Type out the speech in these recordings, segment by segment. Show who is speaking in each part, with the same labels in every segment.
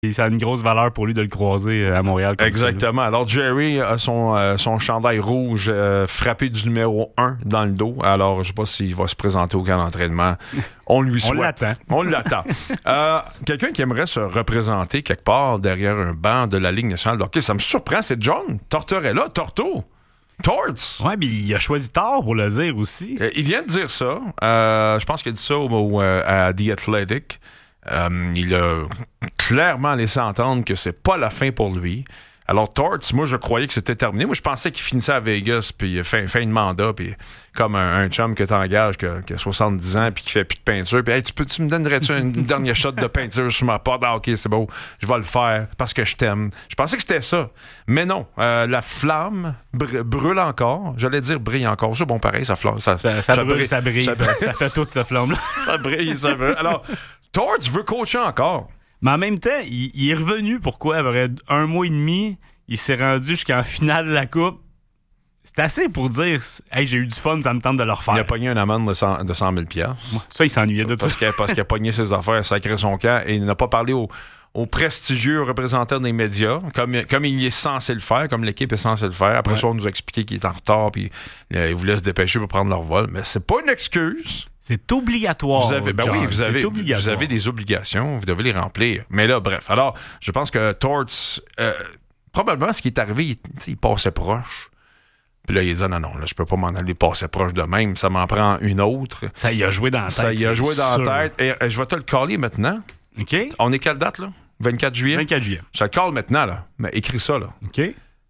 Speaker 1: Et ça a une grosse valeur pour lui de le croiser à Montréal.
Speaker 2: Exactement. Alors, Jerry a son chandail rouge frappé du numéro 1 dans le dos. Alors, je sais pas s'il va se présenter au camp d'entraînement. On lui souhaite. On l'attend. Quelqu'un qui aimerait se représenter quelque part derrière un banc de la Ligue nationale de hockey, ça me surprend, c'est John Tortorella. Torto. Torts.
Speaker 1: Ouais, mais il a choisi tard pour le dire aussi.
Speaker 2: Il vient de dire ça. Je pense qu'il a dit ça à The Athletic. Il a clairement laissé entendre que c'est pas la fin pour lui. Alors, Torts, moi, je croyais que c'était terminé. Moi, je pensais qu'il finissait à Vegas, puis fin de mandat, puis comme un chum que t'engages qui a 70 ans, puis qui fait plus de peinture, puis hey, tu me donnerais-tu une dernière shot de peinture sur ma porte? Ah, OK, c'est beau, je vais le faire parce que je t'aime. Je pensais que c'était ça. Mais non, la flamme brûle encore. J'allais dire brille encore. C'est bon, pareil, ça brille. Ça
Speaker 1: fait toute cette flamme-là.
Speaker 2: Ça brille, ça brille. Alors, Torts veut coacher encore.
Speaker 1: Mais en même temps, il est revenu. Pourquoi? Après 1 mois et demi, il s'est rendu jusqu'en finale de la Coupe. C'est assez pour dire hey, j'ai eu du fun, ça me tente de le refaire.
Speaker 2: Il a pogné une amende de 100 000 $.
Speaker 1: Ça, il s'ennuyait de ça.
Speaker 2: Parce qu'il a pogné ses affaires, sacré son camp, et il n'a pas parlé aux prestigieux représentants des médias, comme il est censé le faire, comme l'équipe est censée le faire. Après ça, on nous a expliqué qu'il est en retard, puis il voulait se dépêcher pour prendre leur vol. Mais c'est pas une excuse.
Speaker 1: C'est obligatoire.
Speaker 2: Vous avez des obligations, vous devez les remplir. Mais là, bref. Alors, je pense que Torts, probablement, ce qui est arrivé, il passait proche. Puis là, il dit non, là, je peux pas m'en aller passer proche de même. Ça m'en prend une autre.
Speaker 1: Ça y a joué dans la tête.
Speaker 2: Ça y a joué dans la tête. Et je vais te le caller maintenant.
Speaker 1: OK.
Speaker 2: On est quelle date, là? 24 juillet?
Speaker 1: 24 juillet.
Speaker 2: Je te le cale maintenant, là. Mais écris ça, là.
Speaker 1: OK.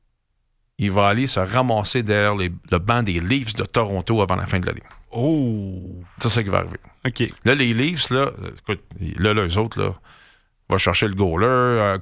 Speaker 2: Il va aller se ramasser derrière le banc des Leafs de Toronto avant la fin de l'année.
Speaker 1: Oh!
Speaker 2: C'est ça qui va arriver.
Speaker 1: OK.
Speaker 2: Là, les Leafs, là, écoute, là, eux autres, là, va chercher le goaler.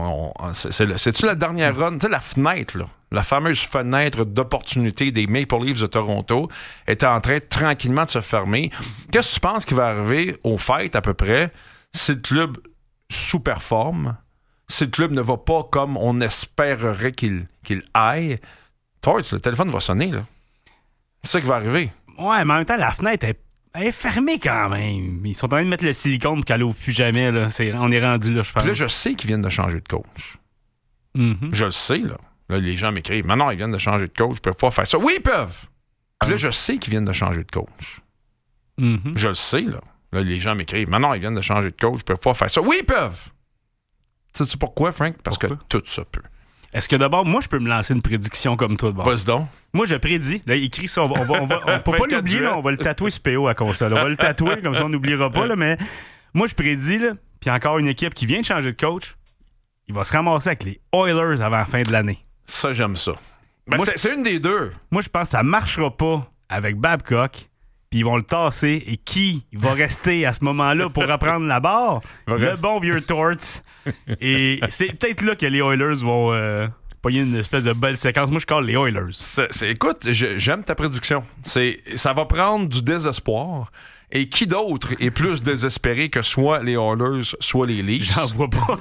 Speaker 2: C'est-tu la dernière run? Tu sais, la fenêtre, là, la fameuse fenêtre d'opportunité des Maple Leafs de Toronto est en train tranquillement de se fermer. Qu'est-ce que tu penses qui va arriver aux fêtes à peu près si le club sous-performe, si le club ne va pas comme on espérerait qu'il aille? Torts, le téléphone va sonner, là. C'est ça qui va arriver.
Speaker 1: Ouais, mais en même temps, la fenêtre est fermée quand même. Ils sont en train de mettre le silicone pour qu'elle ouvre plus jamais. Là. On est rendu là, je pense.
Speaker 2: Puis là, je sais qu'ils viennent de changer de coach.
Speaker 1: Mm-hmm.
Speaker 2: Je le sais, là. Là, les gens m'écrivent. Mais non, ils viennent de changer de coach. Ils peuvent pas faire ça. Oui, ils peuvent! Puis là, je sais qu'ils viennent de changer de coach.
Speaker 1: Mm-hmm.
Speaker 2: Je le sais, là. Là, les gens m'écrivent. Mais non, ils viennent de changer de coach. Ils peuvent pas faire ça. Oui, ils peuvent! Sais-tu pourquoi, Frank? Parce que tout ça peut.
Speaker 1: Est-ce que d'abord, moi, je peux me lancer une prédiction comme toi de bord?
Speaker 2: Vas-y donc.
Speaker 1: Moi, je prédis. Là, écris ça. On peut pas l'oublier, là, on va le tatouer sur PO à console. On va le tatouer, comme ça, on n'oubliera pas. Là, mais moi, je prédis, là, puis encore une équipe qui vient de changer de coach, il va se ramasser avec les Oilers avant la fin de l'année.
Speaker 2: Ça, j'aime ça. Ben,
Speaker 1: moi,
Speaker 2: c'est une des deux.
Speaker 1: Moi, je pense que ça marchera pas avec Babcock, puis ils vont le tasser. Et qui va rester à ce moment-là pour reprendre la barre? Le bon vieux Torts. Et c'est peut-être là que les Oilers vont pogner une espèce de belle séquence. Moi, je colle les Oilers.
Speaker 2: Écoute, j'aime ta prédiction. Ça va prendre du désespoir. Et qui d'autre est plus désespéré que soit les Oilers, soit les Leafs?
Speaker 1: J'en vois pas.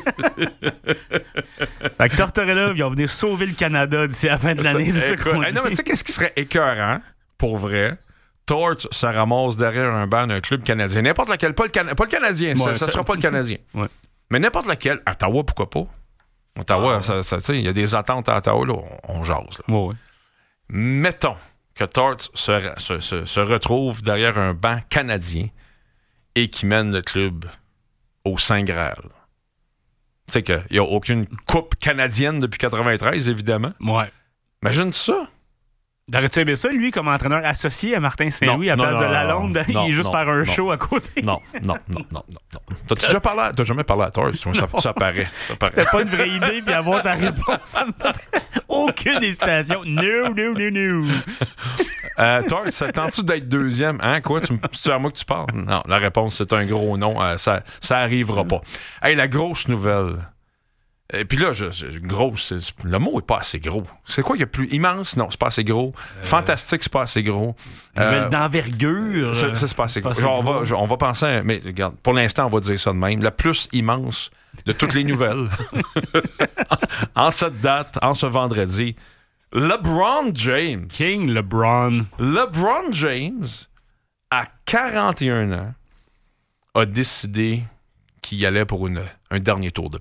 Speaker 1: Fait que Tortorella, ils vont venir sauver le Canada d'ici la fin de l'année. C'est ça qu'on dit.
Speaker 2: Non, mais tu sais, qu'est-ce qui serait écœurant, pour vrai? Torts se ramasse derrière un banc d'un club canadien. N'importe lequel. Pas le Canadien. Ouais, ça sera pas le Canadien.
Speaker 1: Ouais.
Speaker 2: Mais n'importe lequel. Ottawa, pourquoi pas? Ottawa, il y a des attentes à Ottawa, là, on jase. Là.
Speaker 1: Ouais.
Speaker 2: Mettons que Torts se retrouve derrière un banc canadien et qui mène le club au Saint Graal. Tu sais qu'il n'y a aucune coupe canadienne depuis 93, évidemment.
Speaker 1: Ouais.
Speaker 2: Imagine ça.
Speaker 1: T'aurais-tu aimé ça, lui, comme entraîneur associé à Martin Saint-Louis à place de Lalonde? Il est juste faire un show à côté.
Speaker 2: Non. T'as jamais parlé à Torts? Ça paraît.
Speaker 1: C'était pas une vraie idée, puis avoir ta réponse, ça me fait aucune hésitation. No.
Speaker 2: Torts, ça tente-tu d'être deuxième? Hein, quoi? C'est à moi que tu parles? Non, la réponse, c'est un gros non. Ça arrivera pas. Hey, la grosse nouvelle. Et puis là, grosse, le mot est pas assez gros. C'est quoi qu'il y a plus immense? Non, c'est pas assez gros. Fantastique, c'est pas assez gros.
Speaker 1: D'envergure.
Speaker 2: Ça, c'est pas assez gros. On va penser, mais regarde, pour l'instant, on va dire ça de même. La plus immense de toutes les nouvelles. En cette date, en ce vendredi, LeBron James.
Speaker 1: King LeBron.
Speaker 2: LeBron James, à 41 ans, a décidé qu'il allait pour un dernier tour de